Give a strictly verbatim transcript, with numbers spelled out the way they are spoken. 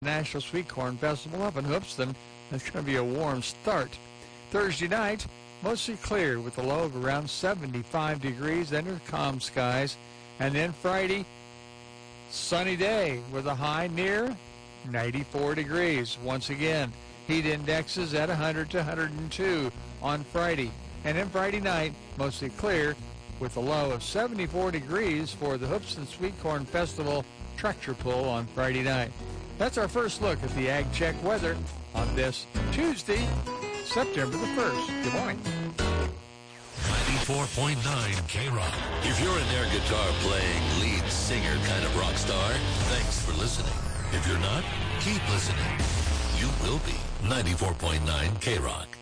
National Sweet Corn Festival up in Hoopeston. It's going to be a warm start. Thursday night, mostly clear with a low of around seventy-five degrees under calm skies. And then Friday, sunny day with a high near ninety-four degrees. Once again, heat indexes at one hundred to one hundred two on Friday. And then Friday night, mostly clear with a low of seventy-four degrees for the Hoopeston Sweet Corn Festival tractor pull on Friday night. That's our first look at the Ag Check weather on this Tuesday, September the first. Good morning. ninety-four point nine K-Rock. If you're an air guitar playing lead singer kind of rock star, thanks for listening. If you're not, keep listening. You will be. ninety-four point nine K-Rock.